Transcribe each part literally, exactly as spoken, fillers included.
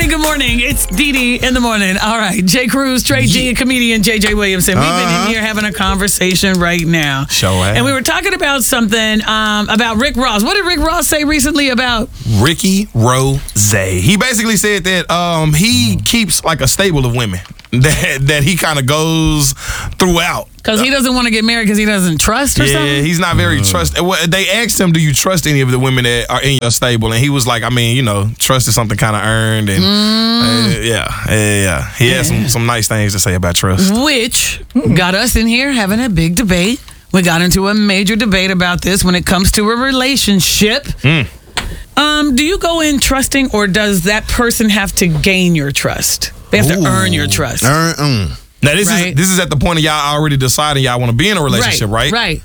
morning, good morning. It's Dee Dee in the morning. All right, Jay Cruz, Trey G, and comedian J J Williamson. We've uh-huh. been in here having a conversation right now. Sure have. And we were talking about something um, about Rick Ross. What did Rick Ross say recently about? Ricky Rose. He basically said that um, he mm. keeps like a stable of women that, that he kind of goes throughout. Because he doesn't want to get married because he doesn't trust or yeah, something? Yeah, he's not very mm. trust. They asked him, do you trust any of the women that are in your stable? And he was like, I mean, you know, trust is something kind of earned. And mm. uh, yeah, yeah, yeah. He yeah. had some, some nice things to say about trust. Which got us in here having a big debate. We got into a major debate about this when it comes to a relationship. Mm. Um, do you go in trusting, or does that person have to gain your trust? They have Ooh. to earn your trust. Earn, mm. Now, this right? is this is at the point of y'all already deciding y'all want to be in a relationship, right? Right. right.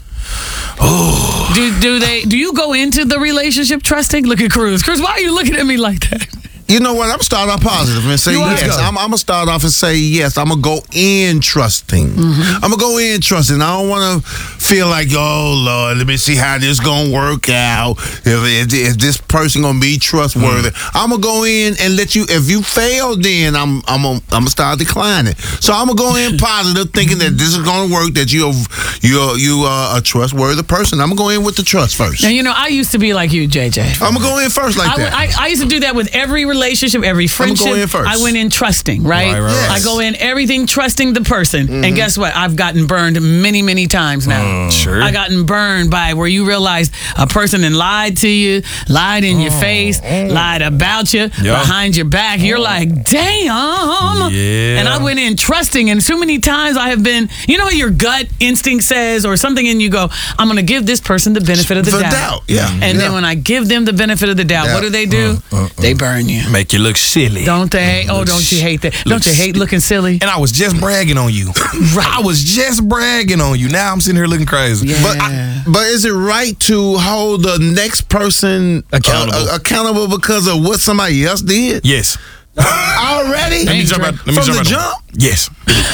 Oh. Do do they? Do you go into the relationship trusting? Look at Cruz. Cruz, why are you looking at me like that? You know what? I'm gonna start off positive and say you yes. I'm, I'm gonna start off and say yes. I'm gonna go in trusting. Mm-hmm. I'm gonna go in trusting. I don't want to feel like, oh Lord, let me see how this gonna work out. If, if, if this person gonna be trustworthy, mm-hmm. I'm gonna go in and let you. If you fail, then I'm I'm gonna, I'm gonna start declining. So I'm gonna go in positive, thinking that this is gonna work. That you you you are a trustworthy person. I'm gonna go in with the trust first. Now you know I used to be like you, J J. I'm gonna go in first like I, that. I, I used to do that with every relationship, every friendship. I'm going in first. I went in trusting, right? right, right, yes. right. I go in everything trusting the person. Mm-hmm. And guess what? I've gotten burned many, many times now. Mm, sure. I gotten burned by where you realize a person and lied to you, lied in oh, your face, oh. lied about you, yep. behind your back. You're like, damn. Yeah. And I went in trusting, and too many times I have been, you know what your gut instinct says, or something in you go, I'm going to give this person the benefit of the, the doubt. doubt. Yeah. And yeah. then when I give them the benefit of the doubt, yeah. what do they do? Uh, uh, uh. They burn you. Make you look silly. Don't they? Oh, don't you hate that? Don't you hate looking silly? And I was just bragging on you. Right. I was just bragging on you. Now I'm sitting here looking crazy. Yeah. But I, but is it right to hold the next person accountable uh, accountable because of what somebody else did? Yes. Already? Let me jump out. Let me From jump the out jump? Yes.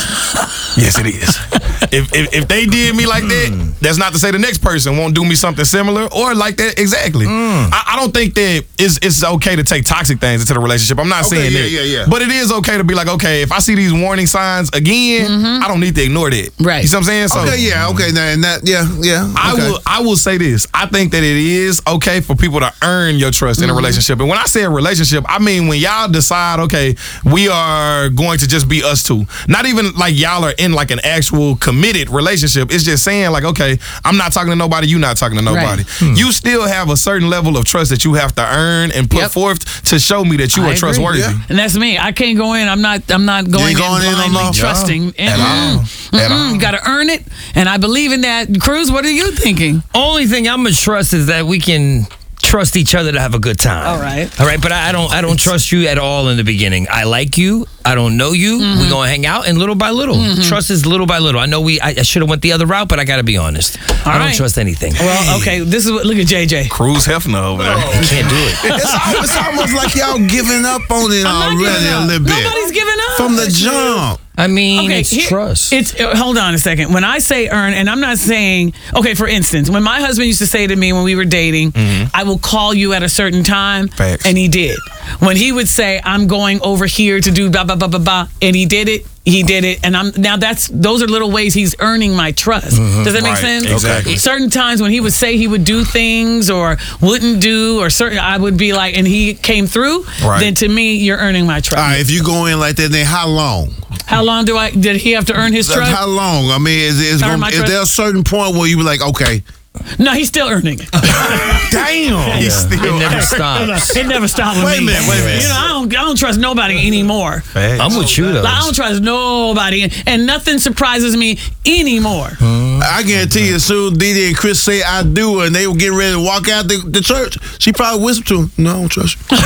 Yes, it is. If, if if they did me like that, that's not to say the next person won't do me something similar or like that. Exactly. Mm. I, I don't think that it's, it's okay to take toxic things into the relationship. I'm not okay, saying yeah, that. Yeah, yeah. But it is okay to be like, okay, if I see these warning signs again, mm-hmm. I don't need to ignore that. Right. You see what I'm saying? So, okay, yeah, okay. Now, and that, yeah, yeah. Okay. I will I will say this. I think that it is okay for people to earn your trust mm-hmm. in a relationship. And when I say a relationship, I mean when y'all decide, okay, we are going to just be us two. Not even like y'all are in like an actual committed relationship. It's just saying like, okay, I'm not talking to nobody, you not talking to nobody. Right. Hmm. You still have a certain level of trust that you have to earn and put yep. forth to show me that you I are agree. trustworthy. Yeah. And that's me. I can't go in. I'm not I'm not going, going in blindly in trusting. No. At all. At all. You got to earn it. And I believe in that. Cruz, what are you thinking? Only thing I'm going to trust is that we can trust each other to have a good time. All right. All right, but I don't I don't trust you at all in the beginning. I like you. I don't know you. Mm-hmm. We're going to hang out, and little by little. Mm-hmm. Trust is little by little. I know we. I, I should have went the other route, but I got to be honest. All I right. don't trust anything. Well, okay, this is what, look at J J. Cruz Hefner over there. Oh. Can't do it. It's, it's almost like y'all giving up on it I'm already a little bit. Nobody's giving up. From the jump. I mean, okay, it's here, trust. It's uh, hold on a second. When I say earn, and I'm not saying, okay, for instance, when my husband used to say to me when we were dating, mm-hmm. I will call you at a certain time, Facts. And he did. When he would say, I'm going over here to do blah, blah, blah, blah, blah, and he did it, he did it, and I'm now that's those are little ways he's earning my trust. Mm-hmm. Does that make right. sense? Exactly. Certain times when he would say he would do things or wouldn't do, or certain, I would be like, and he came through, right. then to me, you're earning my trust. All right, if you go in like that, then how long? How long do I, did he have to earn his trust? How long? I mean, is, is, gonna, is there a certain point where you be like, okay. No, he's still earning it. Damn. Yeah. He's still It never stops. It never stops with wait me. Wait a minute, wait a minute. You know, I don't, I don't trust nobody anymore. Facts. I'm with you, though. Like, I don't trust nobody, and nothing surprises me anymore. Hmm. I guarantee you, as soon as Dee Dee and Chris say I do, and they were getting ready to walk out the, the church, she probably whispered to him, no, I don't trust you.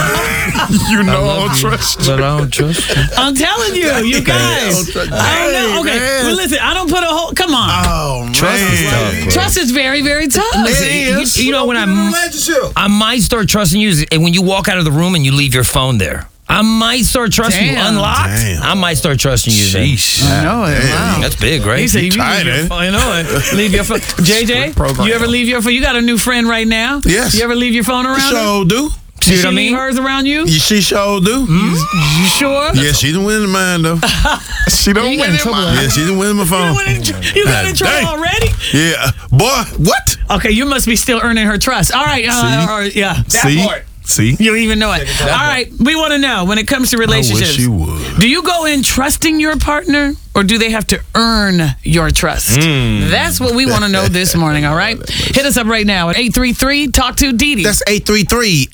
You know I, I don't trust you. But I don't trust you. I'm telling you, you guys. I don't know. Okay, man. well, listen, I don't put a whole, come on. Oh, Trust man. is tough, bro. Trust is very, very tough. Listen, you, you know when I'm, I might start trusting you is when you walk out of the room and you leave your phone there. I might start trusting Damn. you unlocked. Damn. I might start trusting you then. Sheesh. I know it. Wow. That's big, right? He said, you tried leave your it. phone. I know it. Leave your phone. J J, program. you ever leave your phone? You got a new friend right now? Yes. You ever leave your phone around? So do. See what I She mean? leave hers around you? You- She sure do. You sure? Yeah, she didn't win in mine though. She don't You got win in in trouble, mine. Yeah, she didn't win in my You phone. got in, tr- you got in trouble Dang. already? Yeah, boy, what? Okay, you must be still earning her trust. All right. Uh, See? or- yeah. See? See? You don't even know it. All right. We want to know when it comes to relationships. she would. Do you go in trusting your partner or do they have to earn your trust? That's what we want to know this morning. All right. Hit us up right now at eight three three talk to Dee Dee. That's eight three three